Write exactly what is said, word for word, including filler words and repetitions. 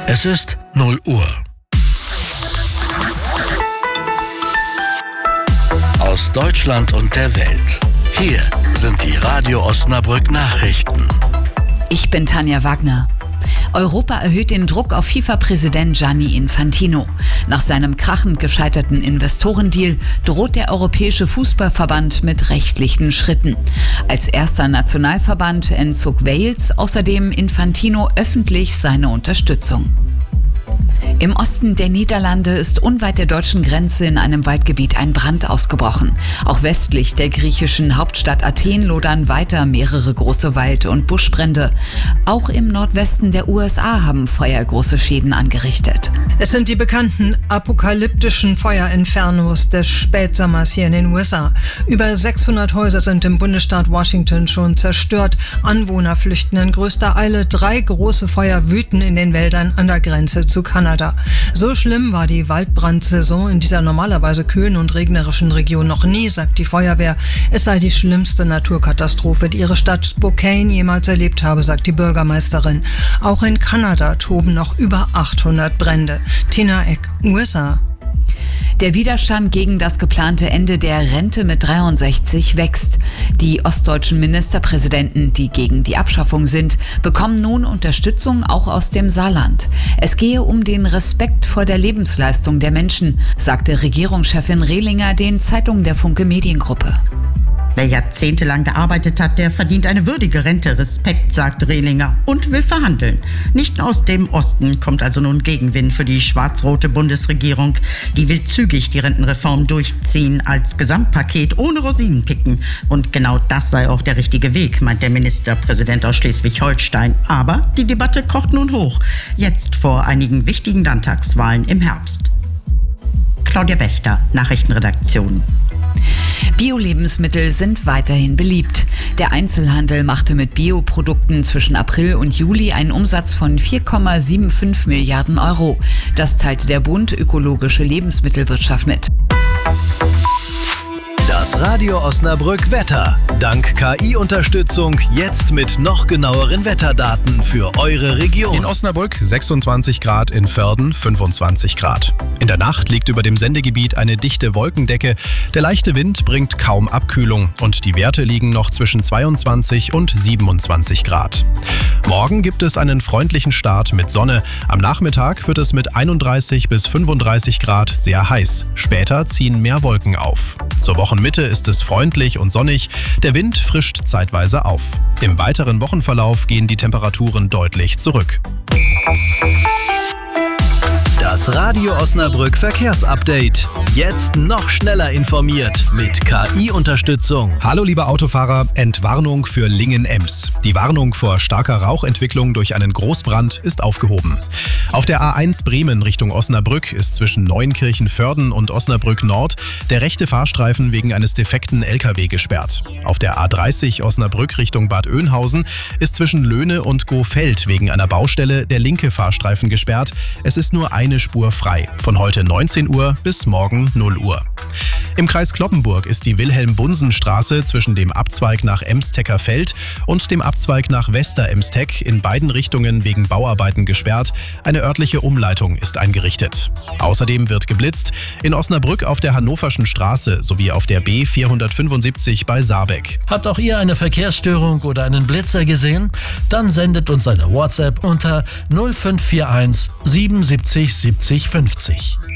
Es ist null Uhr. Aus Deutschland und der Welt. Hier sind die Radio Osnabrück Nachrichten. Ich bin Tanja Wagner. Europa erhöht den Druck auf FIFA-Präsident Gianni Infantino. Nach seinem krachend gescheiterten Investorendeal droht der Europäische Fußballverband mit rechtlichen Schritten. Als erster Nationalverband entzog Wales außerdem Infantino öffentlich seine Unterstützung. Im Osten der Niederlande ist unweit der deutschen Grenze in einem Waldgebiet ein Brand ausgebrochen. Auch westlich der griechischen Hauptstadt Athen lodern weiter mehrere große Wald- und Buschbrände. Auch im Nordwesten der U S A haben Feuer große Schäden angerichtet. Es sind die bekannten apokalyptischen Feuerinfernos des Spätsommers hier in den U S A. Über sechshundert Häuser sind im Bundesstaat Washington schon zerstört. Anwohner flüchten in größter Eile. Drei große Feuer wüten in den Wäldern an der Grenze zu Kanada. So schlimm war die Waldbrandsaison in dieser normalerweise kühlen und regnerischen Region noch nie, sagt die Feuerwehr. Es sei die schlimmste Naturkatastrophe, die ihre Stadt Spokane jemals erlebt habe, sagt die Bürgermeisterin. Auch in Kanada toben noch über achthundert Brände. Tina Eck, U S A. Der Widerstand gegen das geplante Ende der Rente mit dreiundsechzig wächst. Die ostdeutschen Ministerpräsidenten, die gegen die Abschaffung sind, bekommen nun Unterstützung auch aus dem Saarland. Es gehe um den Respekt vor der Lebensleistung der Menschen, sagte Regierungschefin Rehlinger den Zeitungen der Funke Mediengruppe. Wer jahrzehntelang gearbeitet hat, der verdient eine würdige Rente. Respekt, sagt Rehlinger und will verhandeln. Nicht aus dem Osten kommt also nun Gegenwind für die schwarz-rote Bundesregierung. Die will zügig die Rentenreform durchziehen als Gesamtpaket ohne Rosinenpicken. Und genau das sei auch der richtige Weg, meint der Ministerpräsident aus Schleswig-Holstein. Aber die Debatte kocht nun hoch. Jetzt vor einigen wichtigen Landtagswahlen im Herbst. Claudia Wächter, Nachrichtenredaktion. Bio-Lebensmittel sind weiterhin beliebt. Der Einzelhandel machte mit Bioprodukten zwischen April und Juli einen Umsatz von vier Komma fünfundsiebzig Milliarden Euro. Das teilte der Bund Ökologische Lebensmittelwirtschaft mit. Das Radio Osnabrück Wetter. Dank K I-Unterstützung jetzt mit noch genaueren Wetterdaten für eure Region. In Osnabrück sechsundzwanzig Grad, in Vörden fünfundzwanzig Grad. In der Nacht liegt über dem Sendegebiet eine dichte Wolkendecke. Der leichte Wind bringt kaum Abkühlung und die Werte liegen noch zwischen zweiundzwanzig und siebenundzwanzig Grad. Morgen gibt es einen freundlichen Start mit Sonne. Am Nachmittag wird es mit einunddreißig bis fünfunddreißig Grad sehr heiß. Später ziehen mehr Wolken auf. Zur Wochenmitte ist es freundlich und sonnig. Der Wind frischt zeitweise auf. Im weiteren Wochenverlauf gehen die Temperaturen deutlich zurück. Das Radio Osnabrück Verkehrsupdate. Jetzt noch schneller informiert mit K I-Unterstützung. Hallo liebe Autofahrer, Entwarnung für Lingen-Ems. Die Warnung vor starker Rauchentwicklung durch einen Großbrand ist aufgehoben. Auf der A eins Bremen Richtung Osnabrück ist zwischen Neunkirchen-Vörden und Osnabrück Nord der rechte Fahrstreifen wegen eines defekten L K W gesperrt. Auf der A dreißig Osnabrück Richtung Bad Oeynhausen ist zwischen Löhne und Gofeld wegen einer Baustelle der linke Fahrstreifen gesperrt. Es ist nur eine Spur frei. Von heute neunzehn Uhr bis morgen null Uhr. Im Kreis Cloppenburg ist die Wilhelm-Bunsen-Straße zwischen dem Abzweig nach Emstecker Feld und dem Abzweig nach Wester-Emsteck in beiden Richtungen wegen Bauarbeiten gesperrt. Eine örtliche Umleitung ist eingerichtet. Außerdem wird geblitzt in Osnabrück auf der Hannoverschen Straße sowie auf der B vierhundertfünfundsiebzig bei Saarbeck. Habt auch ihr eine Verkehrsstörung oder einen Blitzer gesehen? Dann sendet uns eine WhatsApp unter null fünf vier eins siebenundsiebzig siebzig fünfzig.